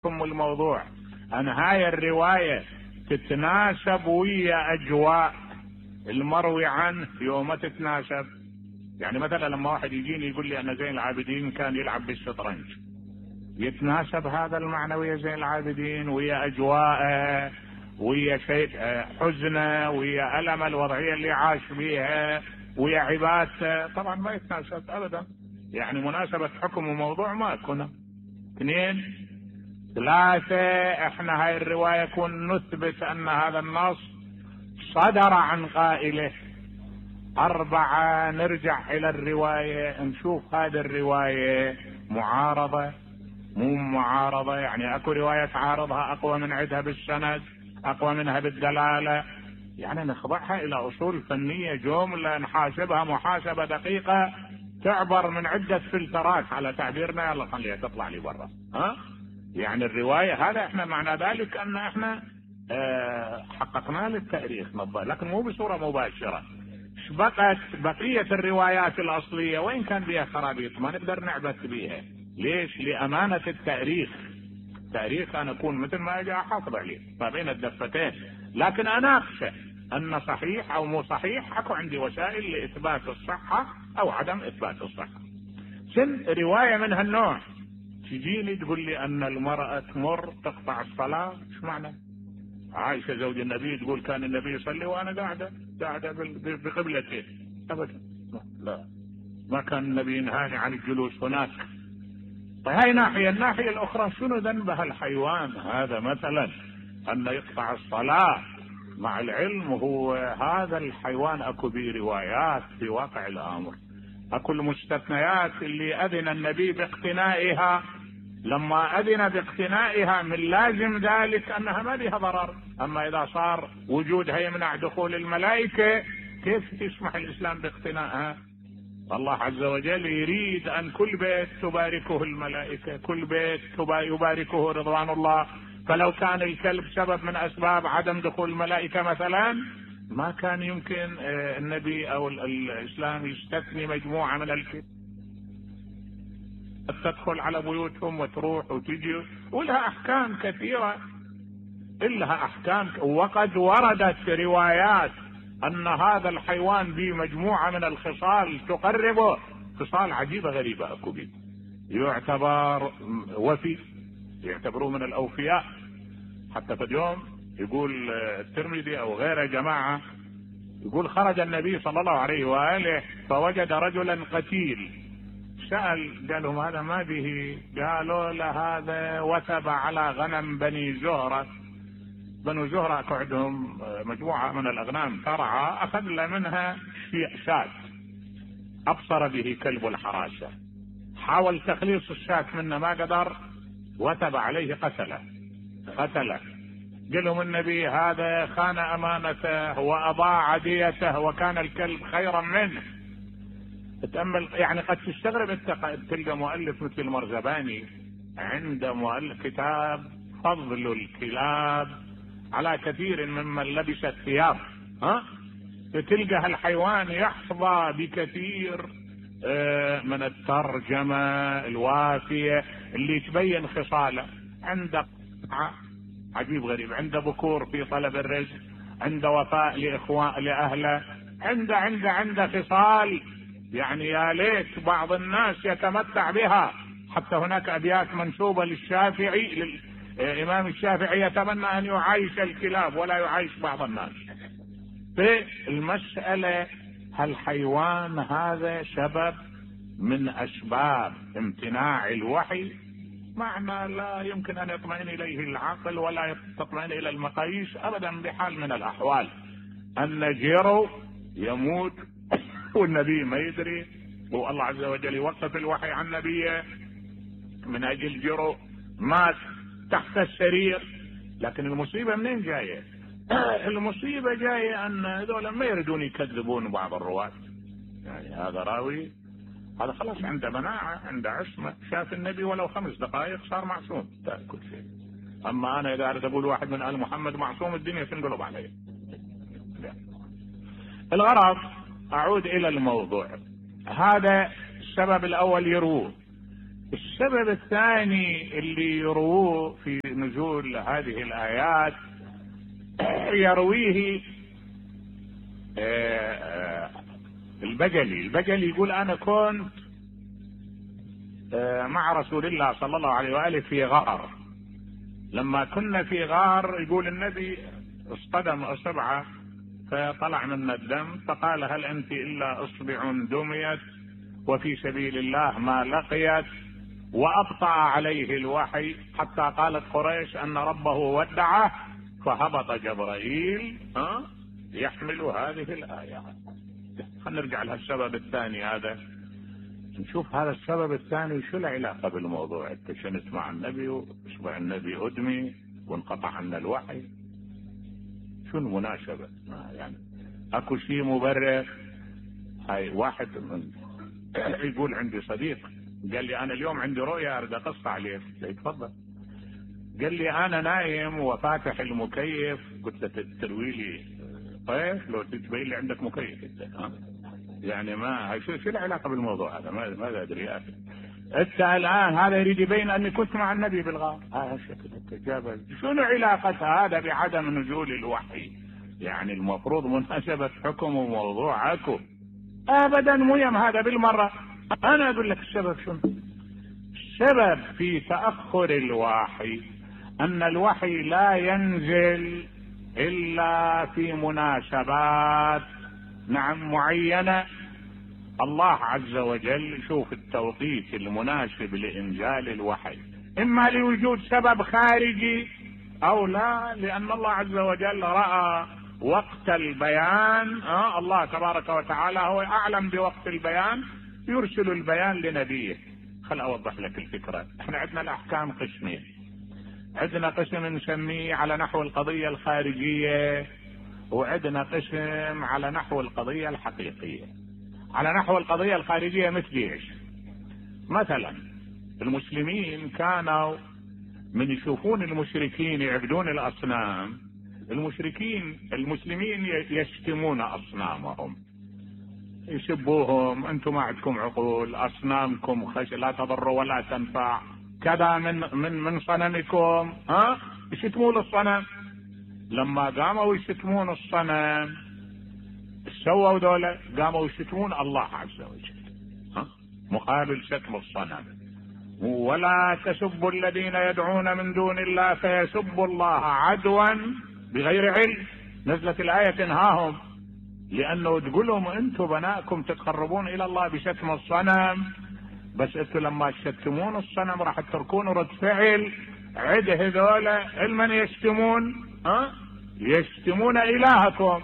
الموضوع أن هاي الرواية تتناسب ويا أجواء المروي عنه يوم ما تتناسب. يعني مثلا لما واحد يجيني يقول لي أن زين العابدين كان يلعب بالشطرنج، يتناسب هذا المعنى ويا زين العابدين، ويا أجواءه، ويا شيء حزنه، ويا ألم الوضعية اللي عاش بيها، ويا عبادته؟ طبعا ما يتناسب أبدا. يعني مناسبة حكم وموضوع ما كنا. 2 3 احنا هاي الرواية كون نثبت ان هذا النص صدر عن قائله. 4 نرجع الى الرواية نشوف هذه الرواية معارضة مو معارضة، يعني اكو رواية تعارضها اقوى من عدها بالسند، اقوى منها بالدلالة، يعني نخضعها الى اصول فنية جملة نحاسبها محاسبة دقيقة تعبر من عدة فلترات على تعبيرنا. يلا خليها تطلع لي برا. يعني الرواية هذا احنا معنى ذلك ان احنا حققنا للتاريخ نظر، لكن مو بصورة مباشرة. بقت بقية الروايات الاصلية وين كان بها خرابيط ما نقدر نعبث بها. ليش؟ لامانة التاريخ. التاريخ انا اكون مثل ما اجي احافظ عليه ما بين الدفتين، لكن انا اخشى ان صحيح او مو صحيح اكو عندي وسائل لاثبات الصحة او عدم اثبات الصحة. سن رواية من هالنوع تجيني تقول لي ان المرأة تمر تقطع الصلاة، ايش معنى؟ عائشة زوج النبي تقول كان النبي يصلي وانا قاعدة بقبلته. ابدا لا، ما كان النبي ينهاني عن الجلوس هناك. طيب هاي ناحية. الناحية الاخرى شنو ذنبها الحيوان هذا مثلا ان يقطع الصلاة؟ مع العلم هو هذا الحيوان اكو به روايات في واقع الامر، اكو المستثنيات اللي اذن النبي باقتنائها. لما اذن باقتنائها من لازم ذلك انها ما بها ضرر. اما اذا صار وجودها يمنع دخول الملائكة كيف تسمح الاسلام باقتنائها؟ الله عز وجل يريد ان كل بيت تباركه الملائكة، كل بيت يباركه رضوان الله. فلو كان الكلب سبب من اسباب عدم دخول الملائكة مثلا ما كان يمكن النبي او الاسلام يستثني مجموعة من الكلب تدخل على بيوتهم وتروح وتجي، ولها احكام كثيرة. لها احكام، وقد وردت روايات ان هذا الحيوان به مجموعة من الخصال تقربه، خصال عجيبة غريبة اكو به، يعتبر وفي، يعتبروه من الاوفياء. حتى في اليوم يقول الترمذي او غيره جماعة يقول خرج النبي صلى الله عليه وآله فوجد رجلا قتيل، سأل قال لهم هذا ما به؟ قالوا له هذا وثب على غنم بني زهرة. بنو زهرة اكو عندهم مجموعة من الاغنام ترعى، اخذ منها شاة ابصر به كلب الحراسة، حاول تخليص الشاة منه ما قدر، وثب عليه قتله. قال لهم النبي هذا خان امانته واضاع ديته وكان الكلب خيرا منه. تأمل يعني قد تستغرب انت تلقى مؤلف مثل المرزباني عنده مؤلف كتاب فضل الكلاب على كثير ممن لبس الثياب. تلقى هالحيوان يحظى بكثير من الترجمة الوافية اللي تبين خصاله. عنده عجيب غريب، عنده بكور في طلب الرزق، عنده وفاء لأهله، عنده خصال يعني يا ليت بعض الناس يتمتع بها. حتى هناك أبيات منسوبة للشافعي، الإمام الشافعي يتمنى أن يعايش الكلاب ولا يعايش بعض الناس. في المسألة هالحيوان هذا سبب من أسباب امتناع الوحي، معنى لا يمكن أن يطمئن إليه العقل ولا تطمئن إلى المقاييس أبدا بحال من الأحوال. أن جيرو يموت والنبي ما يدري، والله عز وجل يوقف الوحي عن نبيه من أجل جيرو مات تحت السرير. لكن المصيبة منين جاية؟ المصيبة جاية أن هذول ما يريدون يكذبون بعض الرواة. يعني هذا راوي هذا خلاص عنده مناعة، عنده عصمة، شاف النبي ولو 5 دقائق صار معصوم كل شيء. أما أنا إذا أريد أقول واحد من آل محمد معصوم الدنيا تنقلب عليه. الغرض أعود إلى الموضوع. هذا السبب الأول يروه. السبب الثاني اللي يرووه في نزول هذه الآيات يرويه البجلي يقول أنا كنت مع رسول الله صلى الله عليه وآله في غار. لما كنا في غار يقول النبي اصطدم اصبعه فطلع منا الدم، فقال هل انت الا اصبع دميت وفي سبيل الله ما لقيت، وابطأ عليه الوحي حتى قالت قريش ان ربه ودعه، فهبط جبرائيل يحمل هذه الآيات. خلينا نرجع لها السبب الثاني هذا، نشوف هذا السبب الثاني شو له علاقة بالموضوع. اتشنت مع النبي واصبع النبي ادمي وانقطع عنا الوحي، شو المناسبة؟ يعني اكو شيء مبرر؟ هاي واحد من يقول عندي صديق قال لي انا اليوم عندي رؤيا اريد اقص عليك. تفضل. قال لي انا نايم وفاتح المكيف، قلت له تروي لي طيب لو تبين لي عندك مكيف انت يعني ما شو العلاقه بالموضوع هذا؟ ما ادري يا اخي. انت الان هذا يريد يبين اني كنت مع النبي بالغار. هذا شكل التجابه. شنو علاقه هذا بعدم نزول الوحي؟ يعني المفروض مناسبه حكم وموضوع اكو ابدا مهم هذا بالمره. انا اقول لك السبب شنو؟ السبب في تاخر الوحي ان الوحي لا ينزل الا في مناسبات معينة. الله عز وجل يشوف التوقيت المناسب لإنزال الوحي، إما لوجود سبب خارجي أو لا، لأن الله عز وجل رأى وقت البيان. الله تبارك وتعالى هو أعلم بوقت البيان، يرسل البيان لنبيه. خل أوضح لك الفكرة. احنا عندنا الأحكام قسمين. عندنا قسم نسميه على نحو القضية الخارجية، وعندنا قسم على نحو القضية الحقيقية. على نحو القضية الخارجية مثل ايش؟ مثلا المسلمين كانوا من يشوفون المشركين يعبدون الأصنام، المسلمين يشتمون أصنامهم، يسبوهم، انتم ما عندكم عقول، أصنامكم لا تضر ولا تنفع، كذا من صنمكم. يشتمون الصنم. لما قاموا يشتمون الصنم سووا دولة، قاموا يشتمون الله عز وجل مقابل شتم الصنم. ولا تسبوا الذين يدعون من دون الله فيسبوا الله عدوا بغير علم. نزلت الآية تنهاهم، لأنه تقول لهم انتم بناءكم تتقربون إلى الله بشتم الصنم، بس انتم لما تشتمون الصنم راح تتركون رد فعل عد هذولا المن يشتمون يشتمون إلهكم.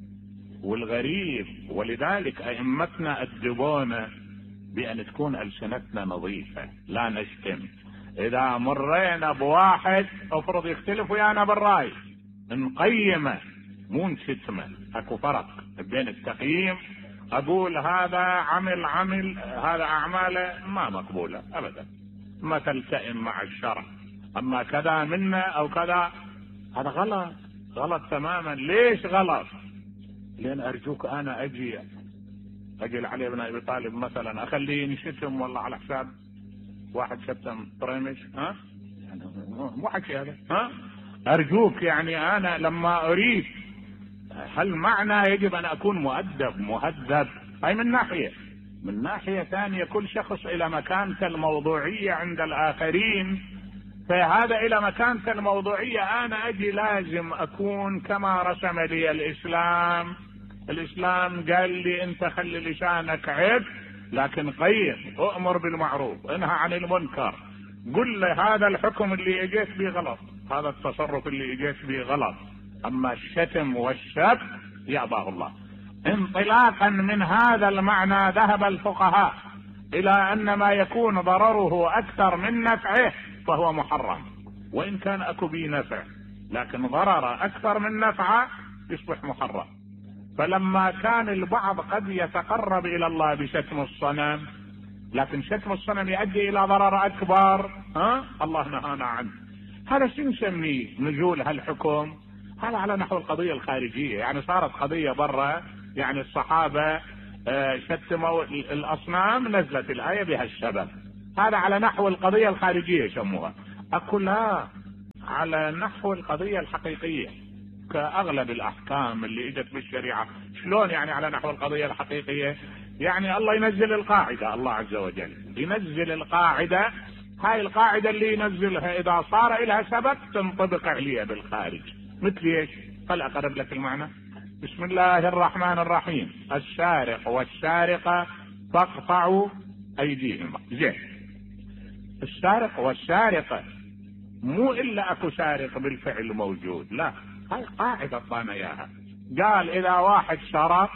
والغريب ولذلك أئمتنا أدبونا بأن تكون ألسنتنا نظيفة، لا نشتم. إذا مرينا بواحد افرض يختلف ويانا بالرأي نقيمه مو نشتمه. اكو فرق بين التقييم، اقول هذا عمل هذا اعماله ما مقبولة ابدا، ما تلتئم مع الشرع. اما كذا منا او كذا هذا غلط تماما. ليش غلط؟ لان ارجوك انا اجي علي بن ابي طالب مثلا اخليه ينشتم والله على حساب واحد شتم طريمش مو حكي هذا. ارجوك يعني انا لما اريد، هل معنى يجب ان اكون مهذب؟ هاي من ناحية ثانية كل شخص الى مكانته الموضوعية عند الاخرين، فهذا الى مكانته الموضوعية انا اجي لازم اكون كما رسم لي الاسلام قال لي انت خلي لسانك عيب لكن قيم، اؤمر بالمعروف انهى عن المنكر، قل لي هذا الحكم اللي اجيت به غلط، هذا التصرف اللي اجيت به غلط. اما الشتم والسب يأباه الله. انطلاقا من هذا المعنى ذهب الفقهاء الى ان ما يكون ضرره اكثر من نفعه فهو محرم، وان كان اكو به نفع لكن ضرر اكثر من نفعه يصبح محرم. فلما كان البعض قد يتقرب الى الله بشتم الصنم، لكن شتم الصنم يؤدي الى ضرر اكبر، الله نهانا عنه. هذا شو نسميه نزول هالحكم؟ هذا على نحو القضية الخارجية، يعني صارت قضية برا، يعني الصحابة شتموا الاصنام، نزلت الآية بهالسبب. هذا على نحو القضية الخارجية يسموها. أقول لا، على نحو القضية الحقيقية كأغلب الأحكام اللي اجت بالشريعة. شلون يعني على نحو القضية الحقيقية؟ يعني الله ينزل القاعدة، الله عز وجل ينزل القاعدة، هاي القاعدة اللي ينزلها إذا صار إلها سبب تنطبق عليها بالخارج. مثل ايش؟ خل أقرب لك المعنى. بسم الله الرحمن الرحيم: السارق والسارقة فاقطعوا أيديهما. زين، السارق والسارقة مو إلا أكو سارق بالفعل موجود، لا، هاي قاعدة طانا إياها. قال إذا واحد سرق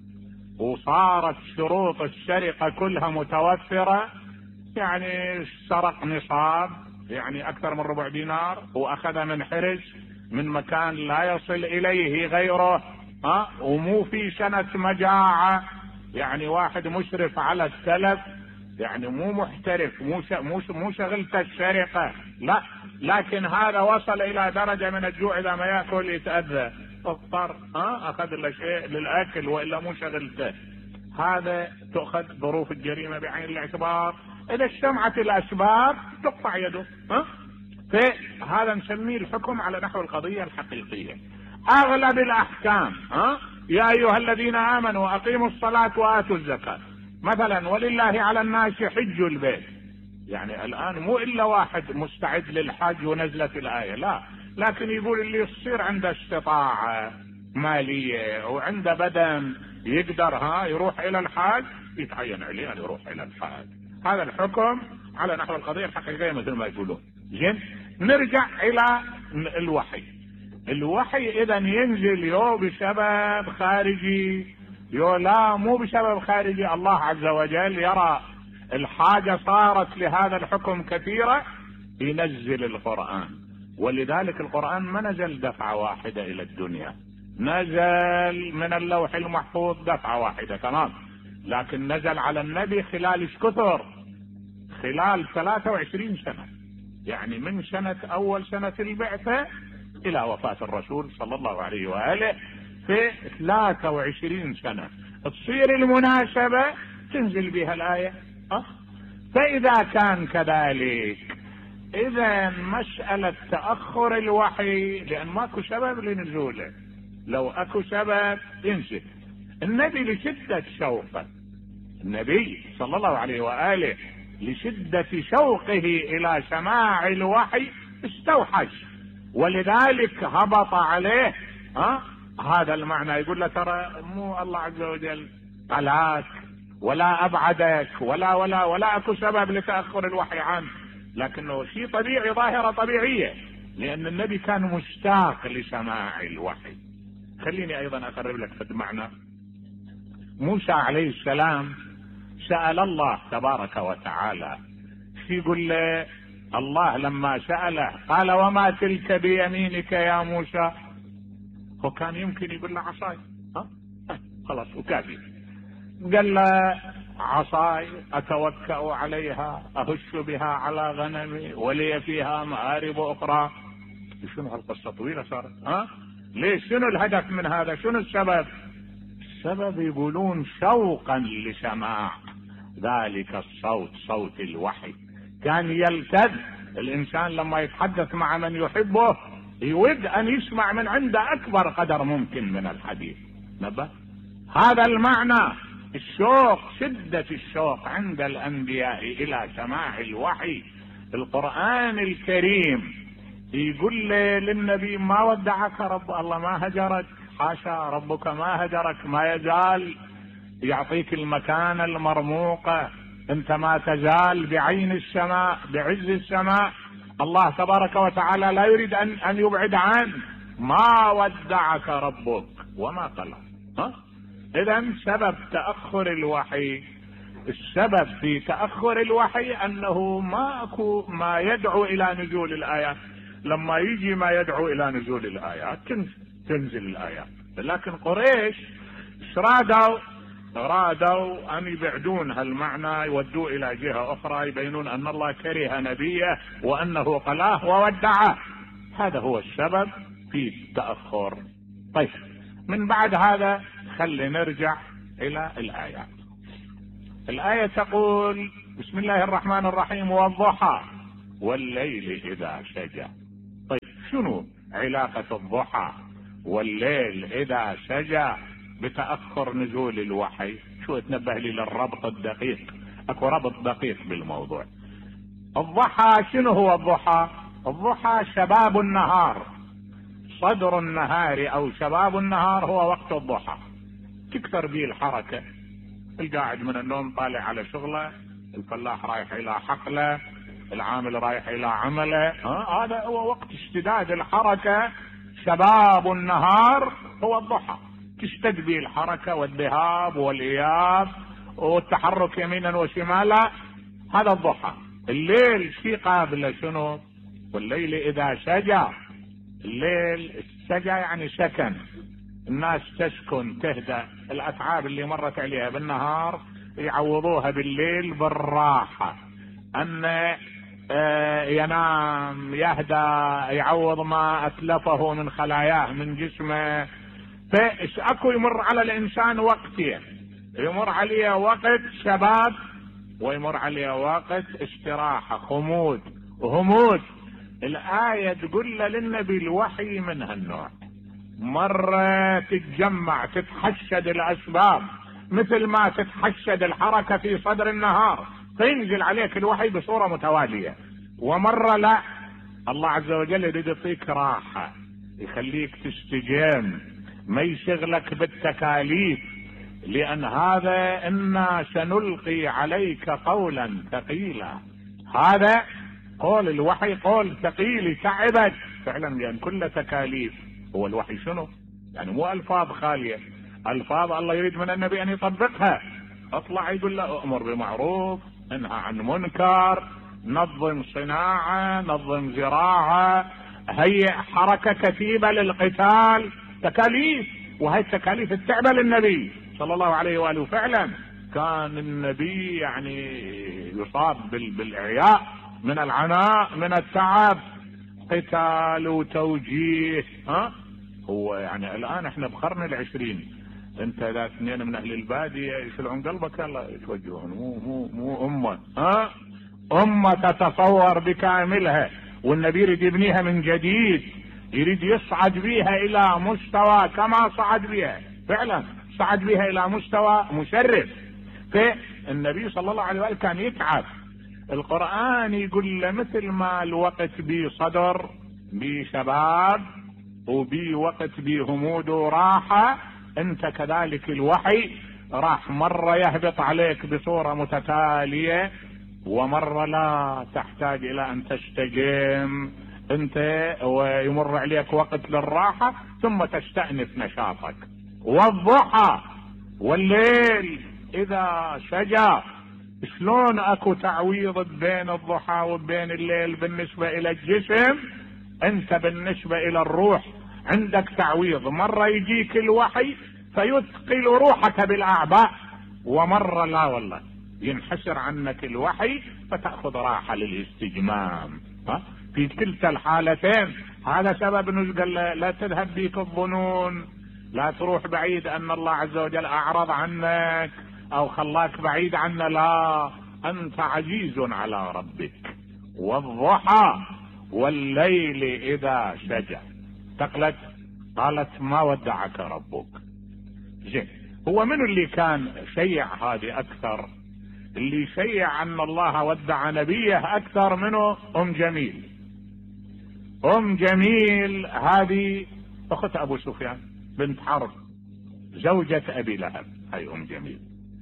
وصارت شروط السرقة كلها متوفرة، يعني سرق نصاب، يعني أكثر من 4 دينار، وأخذ من حرز من مكان لا يصل إليه غيره، ومو في سنة مجاعة، يعني واحد مشرف على السلف، يعني مو محترف، مو شغلته السرقة، لا، لكن هذا وصل إلى درجة من الجوع إذا ما يأكل يتأذى، اضطر أخذ له شيء للأكل وإلا مو شغلته. هذا تأخذ ظروف الجريمة بعين الاعتبار، إذا اجتمعت الأسباب تقطع يده. فهذا نسميه الحكم على نحو القضية الحقيقية. أغلب الأحكام يا أيها الذين آمنوا أقيموا الصلاة وآتوا الزكاة مثلا، ولله على الناس حج البيت، يعني الآن مو إلا واحد مستعد للحج ونزلت الآية، لا، لكن يقول اللي يصير عنده استطاعة مالية وعنده بدن يقدر يروح إلى الحج، يتعين عليه أن يروح إلى الحج. هذا الحكم على نحو القضية الحقيقية مثل ما يقولون. زين، نرجع إلى الوحي. الوحي إذا ينزل يو بسبب خارجي، يو لا مو بسبب خارجي. الله عز وجل يرى الحاجة صارت لهذا الحكم كثيرة ينزل القرآن. ولذلك القرآن ما نزل دفعة واحدة إلى الدنيا، نزل من اللوح المحفوظ دفعة واحدة تمام، لكن نزل على النبي خلال كثر، خلال 23 سنة، يعني من أول سنة البعثة إلى وفاة الرسول صلى الله عليه وآله في 23 سنة تصير المناسبة تنزل بها الآية. فإذا كان كذلك، إذا مسألة تأخر الوحي لأن ماكو سبب لنزوله، لو أكو سبب ينزل. النبي لشدة شوقه، النبي صلى الله عليه وآله لشدة شوقه إلى سماع الوحي استوحش، ولذلك هبط عليه هذا المعنى. يقول له ترى مو الله عز وجل قلاك ولا أبعدك ولا أكو سبب لتأخر الوحي عنه، لكنه شيء طبيعي، ظاهرة طبيعية، لأن النبي كان مشتاق لسماع الوحي. خليني أيضا أقرب لك في المعنى. موسى عليه السلام سأل الله تبارك وتعالى، يقول له الله لما سأله قال وما تلك بيمينك يا موسى؟ هو كان يمكن يقول له عصاي، خلاص وكافي. قال له عصاي أتوكأ عليها أهش بها على غنمي ولي فيها مآرب أخرى. شنو هالقصة طويلة صارت؟ ليش؟ شنو الهدف من هذا؟ شنو السبب؟ السبب يقولون شوقا لسماع ذلك الصوت، صوت الوحي. كان يلتذ الإنسان لما يتحدث مع من يحبه، يود أن يسمع من عنده أكبر قدر ممكن من الحديث. نبه هذا المعنى، الشوق، شدة الشوق عند الأنبياء إلى سماع الوحي. القرآن الكريم يقول للنبي ما ودعك رب الله، ما هجرك، حاشا، ربك ما هجرك، ما يزال يعطيك المكانة المرموقة، انت ما تزال بعين السماء، بعز السماء. الله تبارك وتعالى لا يريد أن يبعد عنه. ما ودعك ربك وما قلق. إذا سبب تأخر الوحي، السبب في تأخر الوحي أنه ماكو ما يدعو إلى نزول الآيات. لما يجي ما يدعو إلى نزول الآيات تنزل الآيات. لكن قريش رادوا أن يبعدون هالمعنى، يودوه إلى جهة أخرى، يبينون أن الله كره نبيه وأنه قلاه وودعه. هذا هو السبب في التأخر. طيب، من بعد هذا خلي نرجع إلى الآيات. الآية تقول بسم الله الرحمن الرحيم والضحى والليل إذا سجى. طيب شنو علاقة الضحى والليل إذا سجى بتأخر نزول الوحي؟ شو تنبه لي للربط الدقيق، اكو ربط دقيق بالموضوع. الضحى شنو هو الضحى؟ الضحى شباب النهار، صدر النهار او شباب النهار هو وقت الضحى، تكثر به الحركة، القاعد من النوم طالع على شغله، الفلاح رايح الى حقله، العامل رايح الى عمله، هذا هو وقت اشتداد الحركة. شباب النهار هو الضحى، تشتد به الحركة والذهاب والاياب والتحرك يمينا وشمالا، هذا الضحى. الليل في قابله شنو؟ والليل اذا سجى. الليل السجى يعني سكن، الناس تسكن تهدأ، الاتعاب اللي مرت عليها بالنهار يعوضوها بالليل بالراحة، ان ينام يهدى يعوض ما اتلفه من خلاياه من جسمه. فاكو يمر على الانسان وقتين، يمر عليه وقت شباب ويمر عليه وقت استراحة، خمود وهمود. الآية تقول للنبي الوحي من هالنوع، مرة تتجمع تتحشد الأسباب مثل ما تتحشد الحركة في صدر النهار، فينزل عليك الوحي بصورة متوالية، ومرة لا، الله عز وجل يريد يعطيك راحة، يخليك تستجم، ما يشغلك بالتكاليف، لأن هذا إنا سنلقي عليك قولا ثقيلا. هذا قول الوحي قول ثقيل يتعبك فعلا، لأن كل تكاليف. هو الوحي شنو؟ يعني مو ألفاظ خالية، ألفاظ الله يريد من النبي أن يطبقها. اطلع يقول له أمر بمعروف، انهى عن منكر، نظم صناعة، نظم زراعة، هيئ حركة كتيبة للقتال، تكاليف. وهي التكاليف التعبة للنبي صلى الله عليه وآله. فعلا كان النبي يعني يصاب بالإعياء من العناء من التعب، قتال وتوجيه. هو يعني الآن احنا بقرن العشرين، انت اذا اثنين من اهل البادية يشلعون قلبك يلا يتوجهون، مو امة، امة تتصور بكاملها، والنبي يريد يبنيها من جديد، يريد يصعد بيها الى مستوى كما صعد بها، فعلا صعد بها الى مستوى مشرف. فالنبي صلى الله عليه وآله كان يتعب. القرآن يقول له مثل ما الوقت بي صدر بي شباب وبي وقت بي همود وراحة، انت كذلك الوحي راح مرة يهبط عليك بصورة متتالية، ومرة لا تحتاج الى ان تستجم انت، ويمر عليك وقت للراحة ثم تستأنف نشاطك. والضحى والليل اذا سجى. شلون اكو تعويض بين الضحى وبين الليل بالنسبة الى الجسم؟ انت بالنسبة الى الروح عندك تعويض، مرة يجيك الوحي فيثقل روحك بالاعباء، ومرة لا والله ينحسر عنك الوحي فتأخذ راحة للاستجمام. في كلتا الحالتين هذا سبب نزل لا تذهب بك الظنون، لا تروح بعيد ان الله عز وجل اعرض عنك او خلاك بعيد عنا، لا، انت عزيز على ربك. والضحى والليل اذا سجى. قالت ما ودعك ربك. زين، هو من اللي كان شيع هذه اكثر؟ اللي شيع ان الله ودع نبيه اكثر منه ام جميل. ام جميل هذه اخت ابو سفيان بنت حرب زوجة ابي لهب، هاي ام جميل.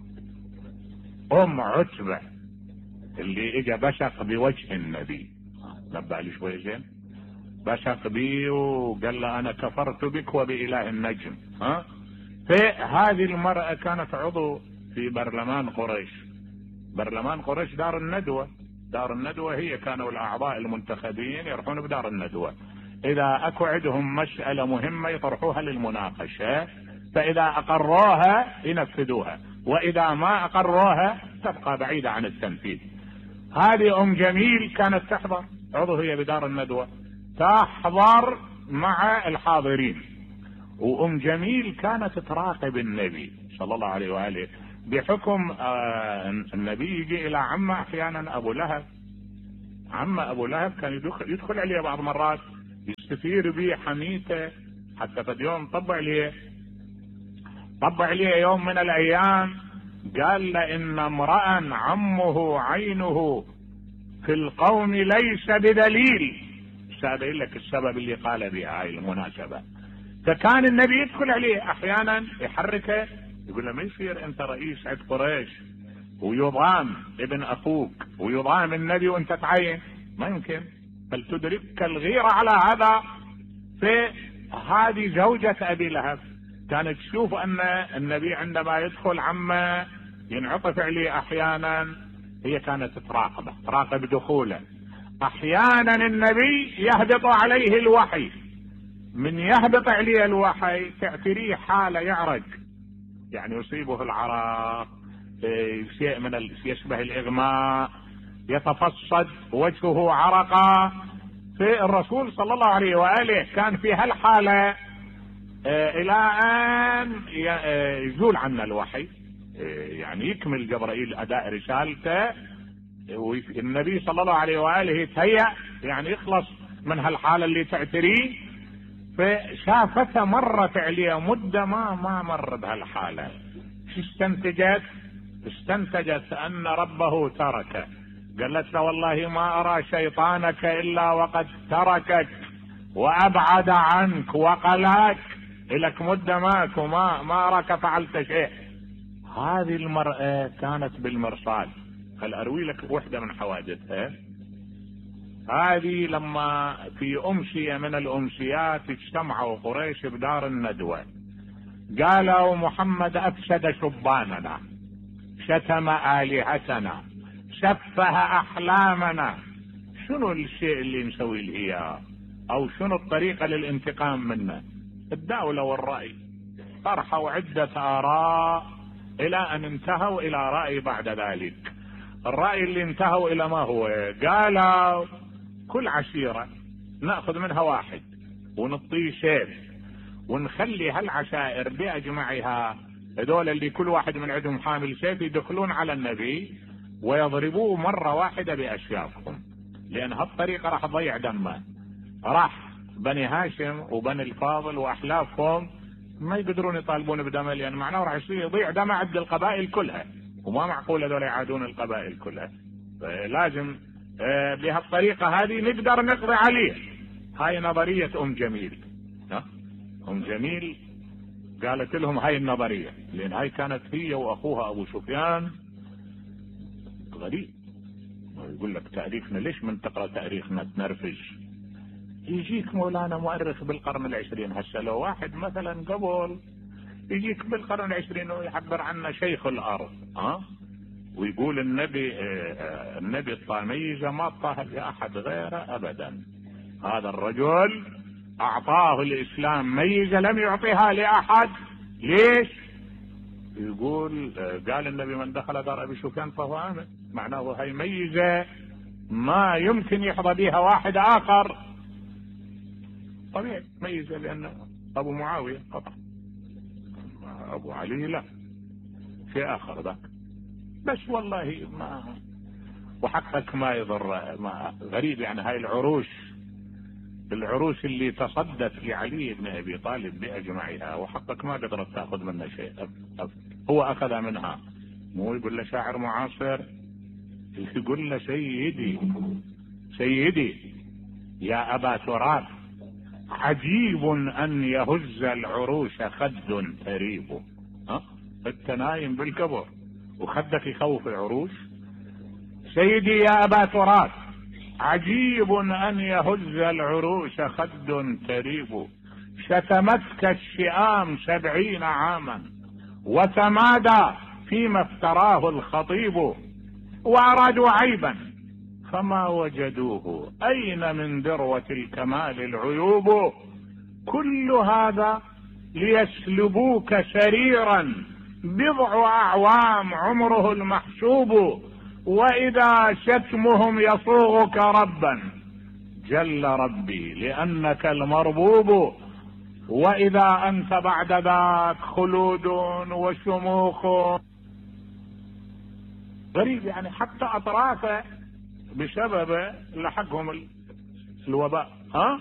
ام عتبة اللي اجا بشق بوجه النبي، نبأ لي شوي زين، بشق بي وقال له انا كفرت بك وبإله النجم. فهذه المرأة كانت عضو في برلمان قريش. برلمان قريش دار الندوة، دار الندوة هي كانوا الاعضاء المنتخبين يروحون بدار الندوة، اذا اكو عندهم مسألة مهمة يطرحوها للمناقشة، فاذا اقروها ينفذوها، واذا ما اقروها تبقى بعيدة عن التنفيذ. هذه ام جميل كانت تحضر، عضو هي بدار الندوة، تحضر مع الحاضرين. وام جميل كانت تراقب النبي صلى الله عليه وآله بحكم النبي يجي الى عمه احيانا ابو لهب. عم ابو لهب كان يدخل عليه بعض مرات يستثير به حميته، حتى في يوم طبع عليه يوم من الايام قال له ان امرأ عمه عينه في القوم ليس بدليل. سأبين لك السبب اللي قال بها هاي المناسبة. فكان النبي يدخل عليه احيانا يحركه يقول له ما يصير انت رئيس عند قريش ويضام ابن اخوك ويضام النبي وانت تعين، ما يمكن، بل تدركك الغيرة على هذا. في هذه زوجة ابي لهب كانت تشوف ان النبي عندما يدخل عمه ينعطف عليه احيانا، هي كانت تراقب دخوله. احيانا النبي يهبط عليه الوحي، من يهبط عليه الوحي تعتريه حالة يعرج، يعني يصيبه العرق، شيء من يشبه الاغماء، يتفصد وجهه عرقا. في الرسول صلى الله عليه وآله كان في هالحالة الى ان يزول عنا الوحي، يعني يكمل جبرائيل اداء رسالته، والنبي صلى الله عليه وآله يتهيأ يعني يخلص من هالحالة اللي تعتريه. فشافته مرت عليه مدة ما مر بهالحالة. شو استنتجت ان ربه تركه. قالت له والله ما ارى شيطانك الا وقد تركك وابعد عنك وقلاك، لك مدة ماك وما اراك فعلت شيء. هذه المرأة كانت بالمرصاد. هل اروي لك وحدة من حوادثها. هذه لما في امسية من الامسيات اجتمعوا قريش بدار الندوة، قالوا محمد افسد شباننا، شتم الهتنا، سفه احلامنا، شنو الشيء اللي نسوي له اياه، او شنو الطريقة للانتقام منه. الدولة والرأي طرحوا عدة آراء الى ان انتهوا الى رأي بعد ذلك. الرأي اللي انتهوا الى ما هو، قالوا كل عشيرة نأخذ منها واحد ونطيه سيف، ونخلي هالعشائر بأجمعها هذول اللي كل واحد من عندهم حامل سيف يدخلون على النبي ويضربوه مرة واحدة بأشيافهم، لأن هالطريقة راح تضيع دمه. راح بني هاشم وبني الفاضل وأحلافهم ما يقدرون يطالبون بدمه، لأن معناه راح يضيع دم عند القبائل كلها، وما معقول هذول يعادون القبائل كلها. لازم بهالطريقة هذه نقدر نقضي عليه. هاي نظرية جميل. جميل قالت لهم هاي النظرية، لأن هاي كانت هي وأخوها أبو سفيان. غريب يقول لك تاريخنا، ليش من تقرأ تاريخنا تنرفز؟ يجيك مولانا مؤرخ بالقرن العشرين، هسه لو واحد مثلا قبل يجيك بالقرن العشرين ويعبر عنا شيخ الأرض ويقول النبي الطاميزة ما اعطاها لأحد غيره أبدا. هذا الرجل أعطاه الإسلام ميزة لم يعطيها لأحد. ليش؟ يقول قال النبي من دخل دار أبي سفيان فهو آمن، معناه هاي ميزة ما يمكن يحظى بها واحد آخر. طبيعي ميزة، لأن أبو معاوية قطع، أبو علي لا، شيء آخر ذاك. بس والله ما وحقك ما يضر. ما غريب يعني هاي العروش اللي تصدت لعلي بن ابي طالب باجمعها، وحقك ما قدرت تاخذ منها شيء. هو اخذ منها، مو يقول له شاعر معاصر، يقول له سيدي يا ابا تراب، عجيب ان يهز العروش خد تريب. انت نايم بالكبر وخدك يخوف العروش. سيدي يا ابا تراب، عجيب ان يهز العروش خد تريب، شتمتك الشئام 70 عاما وتمادى فيما افتراه الخطيب، وارادوا عيبا فما وجدوه، اين من ذروة الكمال العيوب، كل هذا ليسلبوك سريرا 10 أعوام عمره المحسوب، واذا شتمهم يصوغك ربا جل ربي لانك المربوب، واذا انت بعد ذاك خلود وشموخ غريب يعني، حتى اطرافه بسبب لحقهم الوباء.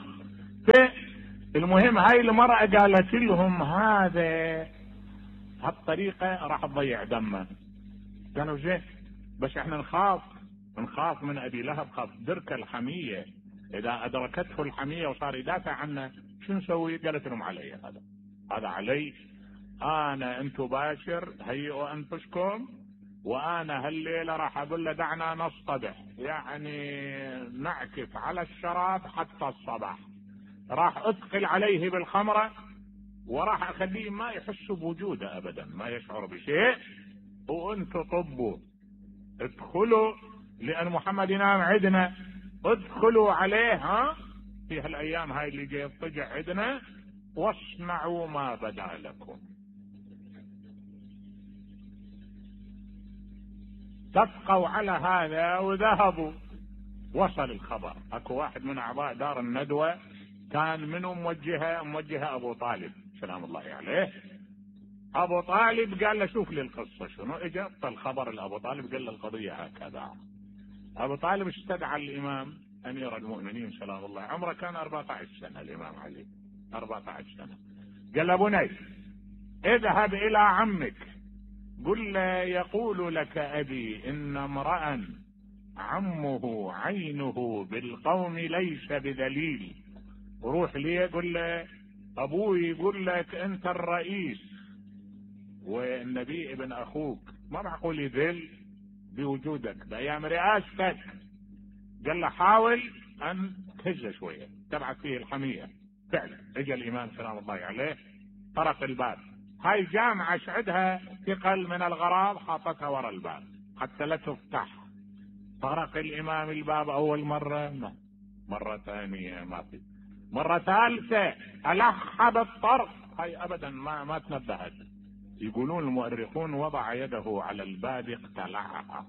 المهم هاي المرأة قالت لهم هذا هالطريقة راح تضيع دمه. قالوا زين، بس احنا نخاف من ابي لهب، خاف درك الحمية، اذا ادركته الحمية وصار يدافع عنه شو نسوي؟ قالت لهم علي هذا علي، انا انتم باشر هيئوا انفسكم، وانا هالليلة راح اقول له دعنا نصطبح، يعني نعكف على الشراب حتى الصباح، راح اثقل عليه بالخمرة وراح اخليه ما يحس بوجوده ابدا، ما يشعر بشيء، وانتم طبوا ادخلوا، لان محمد ينام عندنا، ادخلوا عليه في هالايام هاي اللي جاي يضطجع عندنا، واصنعوا ما بدا لكم. اتفقوا على هذا وذهبوا. وصل الخبر، اكو واحد من اعضاء دار الندوة كان منه موجهه ابو طالب سلام الله عليه. ابو طالب قال له شوف لي القصة شنو، اجى الخبر لابو طالب قال له القضية هكذا. ابو طالب استدعى الامام امير المؤمنين سلام الله، عمره كان 14 سنة الامام علي 14 سنة. قال له بني اذهب الى عمك قل له يقول لك ابي ان امرأ عمه عينه بالقوم ليس بذليل، روح لي قل له ابوي يقول لك انت الرئيس والنبي ابن اخوك، ما معقول يذل بوجودك بايام رئاستك. قال له حاول ان تهزه شويه تبعث فيه الحميه. فعلا اجى الامام سلام الله عليه طرق الباب، هاي جامعة عندها ثقل من الغراب حاطتها ورا الباب حتى لا تفتح. طرق الامام الباب اول مرة، ما مرة ثانية ما في، مرة ثالثة الح بالطرق، هاي ابدا ما تنبهت. يقولون المؤرخون وضع يده على الباب اقتلعها.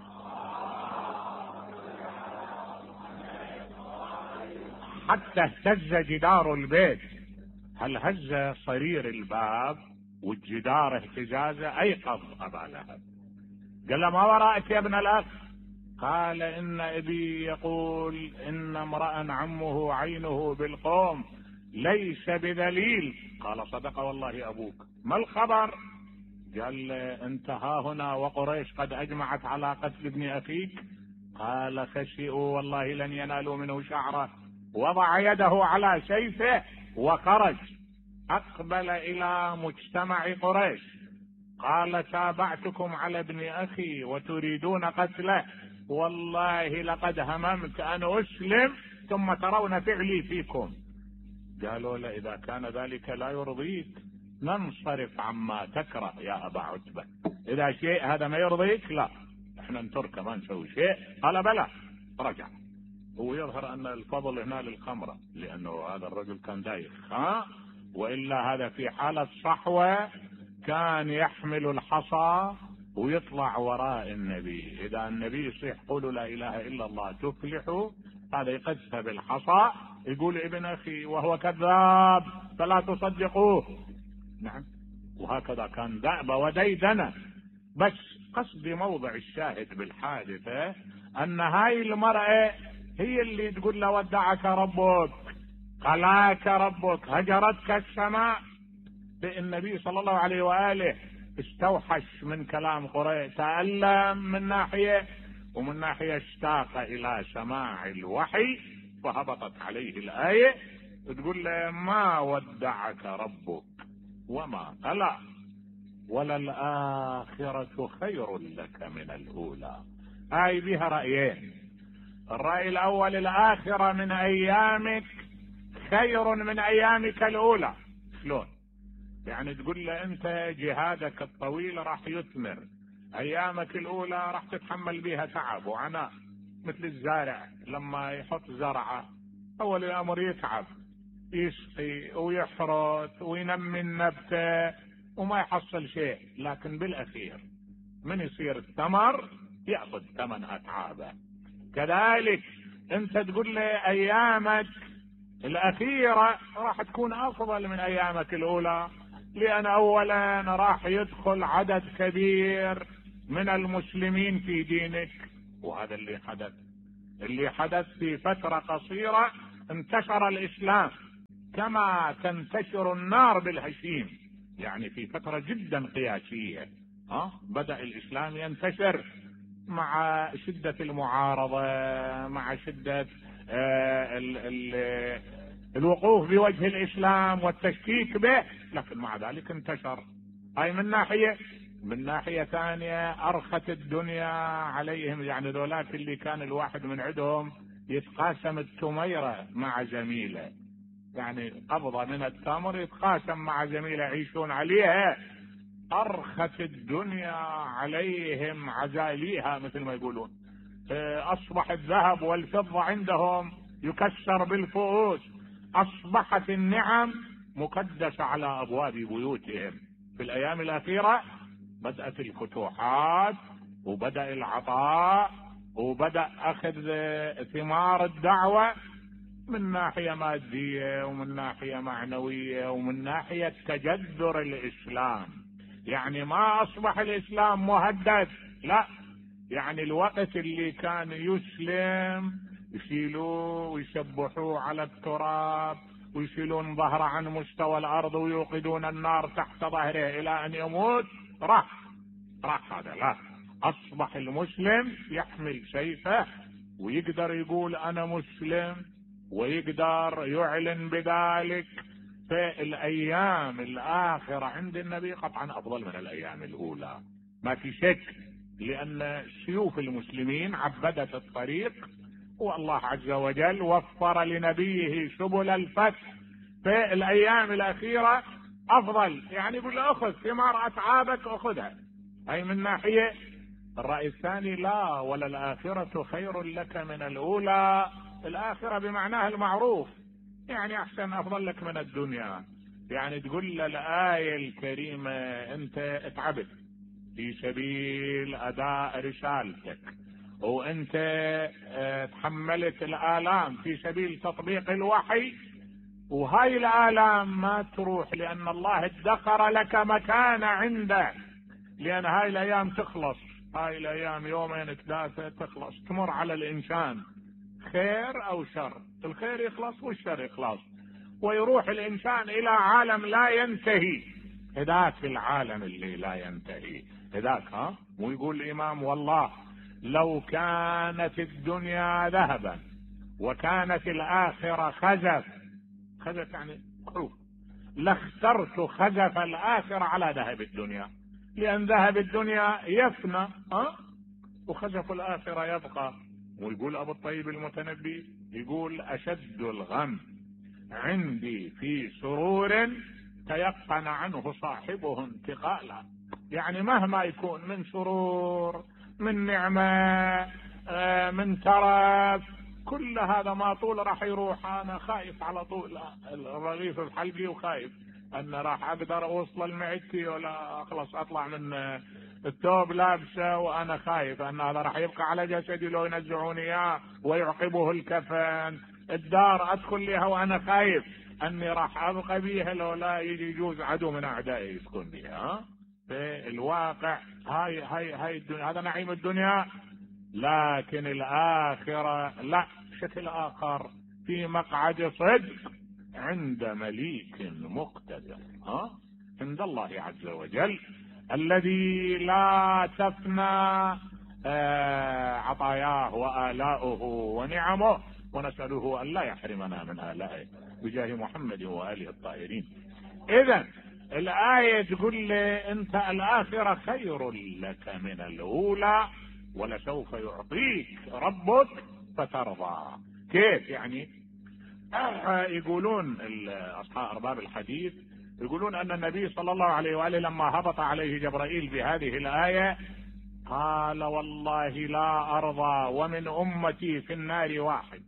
حتى اهتز جدار البيت. هل هز صرير الباب والجدار اهتزازه ايقظ ابا لهب. قال له ما وراءك يا ابن الاخ؟ قال ان ابي يقول ان امرأ عمه عينه بالقوم ليس بذليل. قال صدق والله ابوك، ما الخبر؟ قال انت ها هنا وقريش قد اجمعت على قتل ابن اخيك. قال خشئوا والله لن ينالوا منه شعره. وضع يده على سيفه وخرج اقبل الى مجتمع قريش. قال تابعتكم على ابن اخي وتريدون قتله، والله لقد هممت ان اسلم ثم ترون فعلي فيكم. قالوا له اذا كان ذلك لا يرضيك ننصرف عما تكره يا ابا عتبة، اذا شيء هذا ما يرضيك لا احنا نتركه ما نسوي شيء. قال بلى. رجع. هو يظهر ان الفضل هنا للخمرة لانه هذا الرجل كان دايخ، والا هذا في حالة صحوة كان يحمل الحصى ويطلع وراء النبي، اذا النبي يصيح قولوا لا اله الا الله تفلحوا، هذا يقذف بالحصى يقول ابن اخي وهو كذاب فلا تصدقوه. نعم، وهكذا كان دأب وديدنة. بس قصدي موضع الشاهد بالحادثة ان هاي المرأة هي اللي تقول له ودعك ربك قلاك ربك هجرتك السماء. النبي صلى الله عليه وآله استوحش من كلام قريش، تألم من ناحية ومن ناحية اشتاق إلى سماع الوحي، فهبطت عليه الآية تقول له ما ودعك ربك وما قلى وللآخرة خير لك من الأولى. هاي بها رأيين، الرأي الأول الآخرة من أيامك خير من أيامك الأولى. شلون؟ يعني تقول له أنت جهادك الطويل راح يثمر، أيامك الأولى راح تتحمل بها تعب وعناء، مثل الزارع لما يحط زرعة أول الأمر يتعب يسقي ويحرث وينمي النبتة وما يحصل شيء، لكن بالأخير من يصير الثمر يأخذ ثمن أتعابه. كذلك أنت تقول لي أيامك الأخيرة راح تكون أفضل من أيامك الأولى، لأن أولا راح يدخل عدد كبير من المسلمين في دينك. وهذا اللي حدث في فترة قصيرة انتشر الإسلام كما تنتشر النار بالهشيم، يعني في فترة جدا قياسية بدأ الإسلام ينتشر مع شدة المعارضة، مع شدة الوقوف بوجه الإسلام والتشكيك به، لكن مع ذلك انتشر. هاي من ناحية ثانية أرخت الدنيا عليهم، يعني ذولاك اللي كان الواحد من عندهم يتقاسم التميرة مع زميله، يعني قبضة من التمر يتقاسم مع زميله يعيشون عليها، أرخت الدنيا عليهم عزاليها مثل ما يقولون. أصبح الذهب والفضة عندهم يكسر بالفؤوس، أصبحت النعم مكدسة على أبواب بيوتهم. في الأيام الأخيرة بدأت الفتوحات وبدأ العطاء وبدأ أخذ ثمار الدعوة من ناحية مادية ومن ناحية معنوية ومن ناحية تجذر الإسلام. يعني ما أصبح الإسلام مهدد، لا، يعني الوقت اللي كان يسلم يشيلوه ويسبحوه على التراب ويشيلون ظهره عن مستوى الأرض ويوقدون النار تحت ظهره إلى أن يموت، راح هذا. لا، أصبح المسلم يحمل سيفه ويقدر يقول أنا مسلم ويقدر يعلن بذلك. في الأيام الآخرة عند النبي قطعا أفضل من الأيام الأولى، ما في شك، لأن سيوف المسلمين عبدت الطريق، والله عز وجل وفر لنبيه سبل الفتح. في الأيام الأخيرة أفضل، يعني يقول له أخذ ثمار أتعابك أخذها. أي من ناحية. الرأي الثاني لا، ولا الآخرة خير لك من الأولى. الآخرة بمعناها المعروف، يعني أحسن أفضل لك من الدنيا. يعني تقول الآية الكريمة أنت اتعبت في سبيل أداء رسالتك، وأنت تحملت الآلام في سبيل تطبيق الوحي، وهاي الآلام ما تروح لأن الله ادخر لك مكان عنده، لأن هاي الأيام تخلص، هاي الأيام يومين ثلاثة تخلص، تمر على الإنسان خير أو شر، الخير يخلص والشر يخلص، ويروح الإنسان إلى عالم لا ينتهي. هذاك العالم اللي لا ينتهي هذاك، ويقول الإمام والله لو كانت الدنيا ذهبا وكانت الآخرة خزف يعني حروف، لاخترت خزف الآخرة على ذهب الدنيا، لأن ذهب الدنيا يفنى وخزف الآخرة يبقى. ويقول أبو الطيب المتنبي يقول أشد الغم عندي في سرور تيقن عنه صاحبه انتقالا. يعني مهما يكون من سرور، من نعمة، من ترف، كل هذا ما طول راح يروح. أنا خايف على طول الرغيف في حلقي، وخايف أن راح أقدر أوصل المعدتي ولا أخلص أطلع من الثوب لابسه، وأنا خايف أن هذا راح يبقى على جسدي لو ينزعوني إياه ويعقبه الكفن. الدار أدخل لها وأنا خايف أني راح أبقى بيها لو لا يجوز عدو من أعدائي يسكن بها. في الواقع هاي الدنيا، هذا نعيم الدنيا، لكن الآخرة لا، شكل آخر، في مقعد صدق عند مليك مقتدر عند الله عز وجل، الذي لا تفنى عطاياه وآلاؤه ونعمه، ونسأله أن لا يحرمنا من آلائه بجاه محمد وآله الطاهرين. إذن الآية تقول لي أنت الآخرة خير لك من الأولى ولسوف يعطيك ربك فترضى. كيف يعني؟ يقولون أصحاب أرباب الحديث يقولون أن النبي صلى الله عليه وآله لما هبط عليه جبرائيل بهذه الآية قال والله لا أرضى ومن أمتي في النار واحد،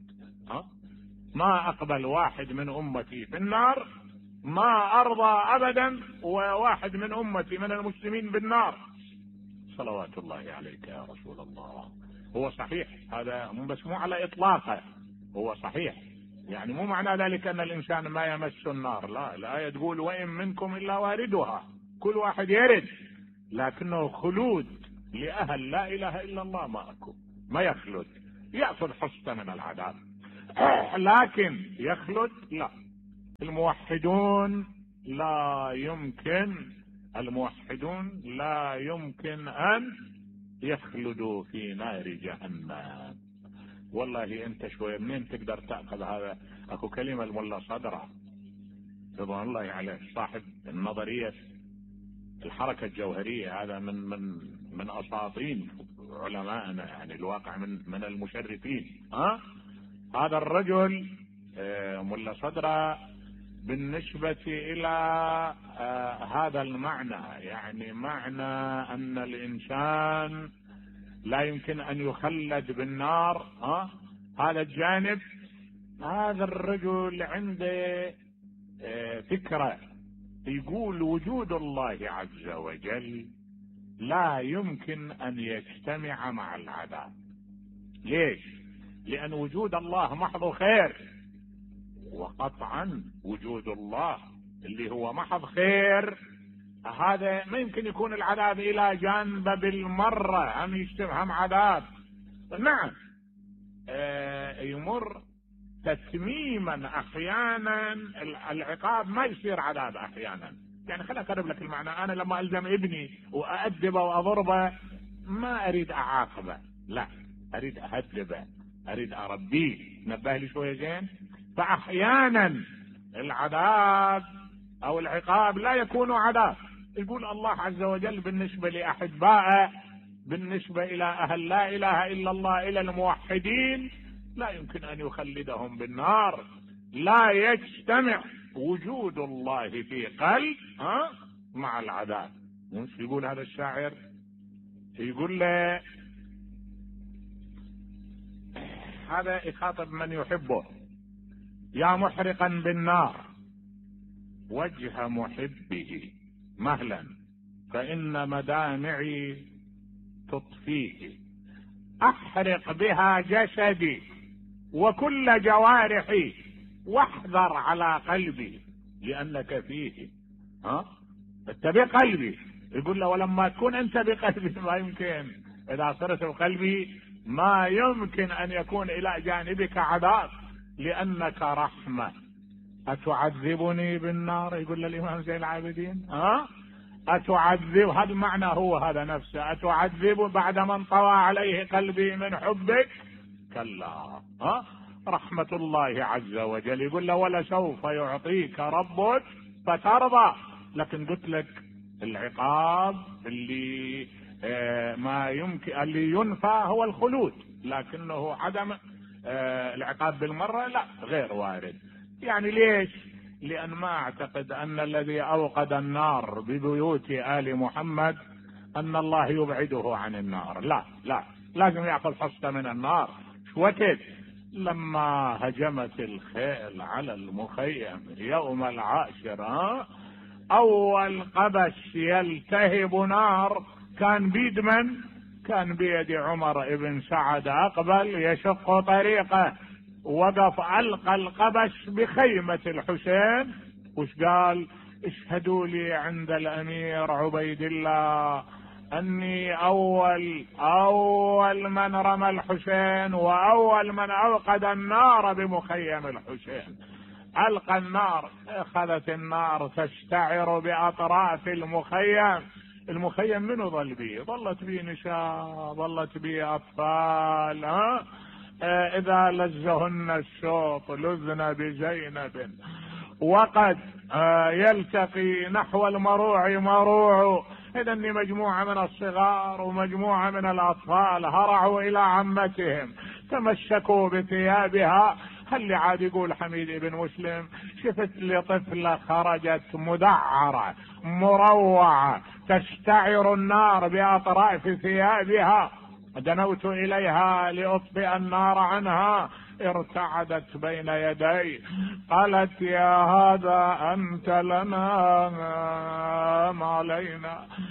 ما أقبل واحد من أمتي في النار، ما أرضى أبدا وواحد من أمتي من المسلمين بالنار. صلوات الله عليك يا رسول الله. هو صحيح هذا، بس مو على إطلاقه، هو صحيح، يعني مو معنى ذلك أن الإنسان ما يمس النار، لا، الآية تقول وإن منكم إلا واردها، كل واحد يرد، لكنه خلود لأهل لا إله إلا الله ما أكو، ما يخلد، يأخذ حصة من العذاب لكن يخلد لا. الموحدون لا يمكن أن يخلدوا في نار جهنم. والله انت شوية منين تقدر تأخذ هذا؟ اكو كلمة الملا صدرة رضوان الله عليه صاحب النظرية الحركة الجوهرية، هذا من اساطين علمائنا، يعني الواقع من المشرفين. هذا الرجل ملا صدرة بالنسبة الى هذا المعنى، يعني معنى ان الانسان لا يمكن ان يخلد بالنار، هذا الجانب. هذا الرجل عنده فكرة، يقول وجود الله عز وجل لا يمكن ان يجتمع مع العذاب. ليش؟ لان وجود الله محض خير، وقطعا وجود الله اللي هو محض خير هذا ما يمكن يكون العذاب الى جانبه بالمرة، هم يجتمع هم عذاب. نعم يمر تتميما احيانا، العقاب ما يصير عذاب احيانا. يعني خليني اقرب لك المعنى، انا لما الزم ابني وأأدبه واضربه ما اريد اعاقبه، لا اريد اهدبه، اريد اربيه. نبه لي شوية زين. فاحيانا العذاب او العقاب لا يكون عذاب. يقول الله عز وجل بالنسبة لأحبائه، بالنسبة إلى أهل لا إله إلا الله، إلى الموحدين، لا يمكن أن يخلدهم بالنار. لا يجتمع وجود الله في قلب مع العذاب. مش يقول هذا الشاعر؟ يقول له هذا يخاطب من يحبه: يا محرقا بالنار وجه محبه مهلا، فإن مدامعي تطفيه، أحرق بها جسدي وكل جوارحي، واحذر على قلبي لأنك فيه. انت بقلبي. يقول له ولما تكون انت بقلبي ما يمكن، اذا صرت بقلبي ما يمكن ان يكون الى جانبك عذاب، لانك رحمة. اتعذبني بالنار؟ يقول للامام زين العابدين اتعذب، هذا المعنى هو هذا نفسه، اتعذب بعد ما انطوى عليه قلبي من حبك؟ كلا. رحمة الله عز وجل. يقول له ولسوف يعطيك ربك فترضى. لكن قلت لك العقاب اللي ما يمكن اللي ينفى هو الخلود، لكنه عدم العقاب بالمرة لا، غير وارد. يعني ليش؟ لأن ما اعتقد أن الذي أوقد النار ببيوت آل محمد أن الله يبعده عن النار. لا لا، لازم يأخذ حصة من النار. شوكت لما هجمت الخيل على المخيم يوم العاشر، أول قبش يلتهب نار كان بيد من؟ كان بيد عمر بن سعد. أقبل يشق طريقه، وقف ألقى القبش بخيمة الحسين. وش قال؟ اشهدوا لي عند الأمير عبيد الله أني أول من رمى الحسين وأول من أوقد النار بمخيم الحسين. ألقى النار، أخذت النار تشتعر بأطراف المخيم. المخيم منو ظل بيه؟ ظلت بيه نساء، ظلت بيه أطفال. إذا لزهن الشوط لذن بزينب، وقد يلتقي نحو المروع مروع. إذا مجموعة من الصغار ومجموعة من الأطفال هرعوا إلى عمتهم، تمسكوا بثيابها. هل عاد يقول حميد بن مسلم شفت لي طفلة خرجت مدعرة مروعة تشتعر النار بأطراف ثيابها، دنوت إليها لأطفئ النار عنها، ارتعدت بين يدي قالت يا هذا أنت لنا ما علينا،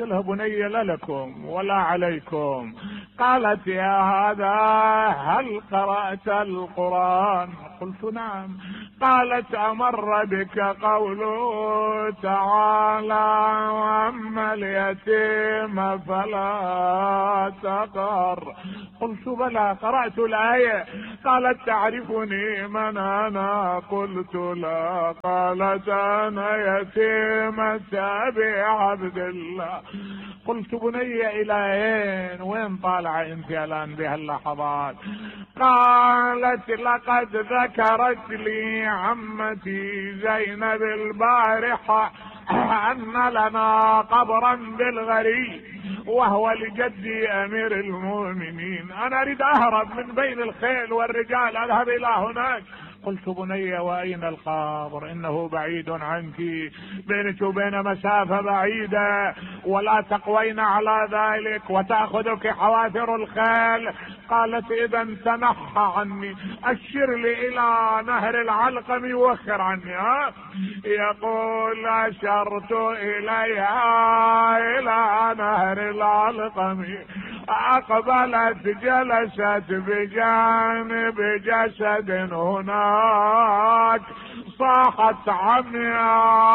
لها بني لا لكم ولا عليكم. قالت يا هذا هل قرأت القرآن؟ قلت نعم. قالت أمر بك قوله تعالى وأما اليتيم فلا تقهر؟ قلت بلى قرأت الآية. قالت تعرفني من أنا؟ قلت لا. قالت أنا يتيمة أبي عبد الله. قلت بني إلى وين طالعة أنت الآن بهاللحظات؟ قالت لقد ذكرت لي عمتي زينب البارحة أن لنا قبرا بالغري وهو لجدي أمير المؤمنين، أنا أريد أهرب من بين الخيل والرجال أذهب إلى هناك. قلت بني وأين القبر؟ إنه بعيد عنك، بينك وبين مسافة بعيدة، ولا تقوين على ذلك وتأخذك حوافر الخيل. قالت إذا تنحى عني، أشر لي إلى نهر العلقم يوخر عني. يقول أشرت إليها إلى نهر العلقم، أقبلت جلست بجانب جسد هناك، صاحت عمياء